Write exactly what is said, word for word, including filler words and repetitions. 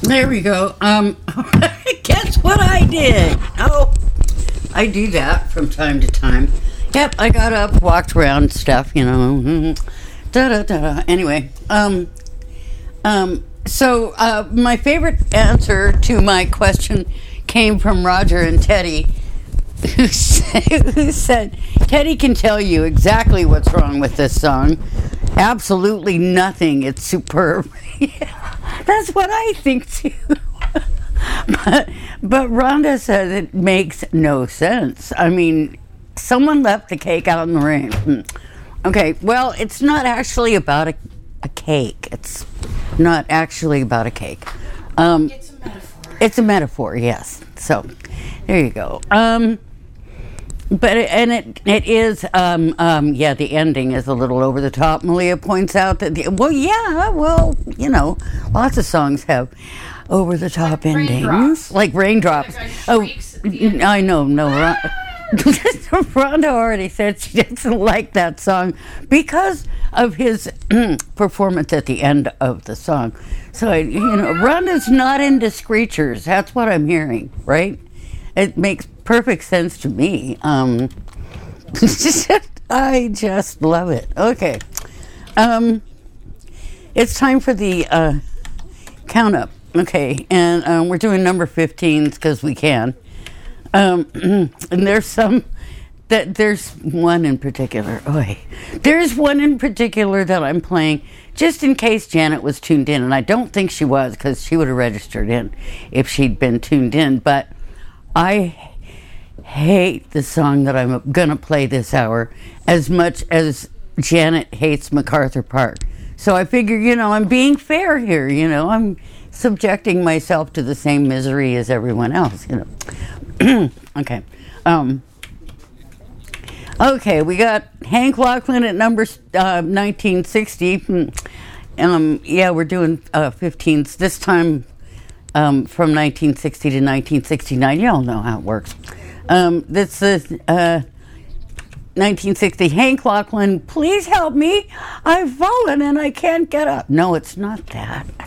There we go. Um, guess what I did? Oh, I do that from time to time. Yep, I got up, walked around, stuff, you know. Da da da. Anyway, um, um, so uh, my favorite answer to my question came from Roger and Teddy, who said, who said, Teddy can tell you exactly what's wrong with this song. Absolutely nothing. It's superb. Yeah, that's what I think too. but but Rhonda says it makes no sense. I mean, someone left the cake out in the rain. Okay, well, it's not actually about a, a cake. It's not actually about a cake. Um, it's a metaphor. It's a metaphor, yes. So, there you go. Um, but it, and it it is um, um, yeah. The ending is a little over the top. Malia points out that the, well, yeah, well, you know, lots of songs have over the top like endings, raindrops. like raindrops. Oh, I know, no. Ron, Rhonda already said she doesn't like that song because of his performance at the end of the song. So, you know, Rhonda's not into screechers. That's what I'm hearing, right? It makes perfect sense to me. Um, I just love it. Okay. Um, it's time for the uh, count up. Okay. And um, we're doing number fifteens because we can. Um, and there's some that there's one in particular. Oy. There's one in particular that I'm playing just in case Janet was tuned in, and I don't think she was because she would have registered in if she'd been tuned in. But I hate the song that I'm gonna play this hour as much as Janet hates MacArthur Park. So I figure, you know, I'm being fair here. You know, I'm subjecting myself to the same misery as everyone else. You know. Okay. Um, okay, we got Hank Lachlan at number uh, nineteen sixty. Um, yeah, we're doing uh, fifteens. This time um, from nineteen sixty to nineteen sixty-nine. Y'all know how it works. Um, this is uh, nineteen sixty. Hank Lachlan, please help me. I've fallen and I can't get up. No, it's not that.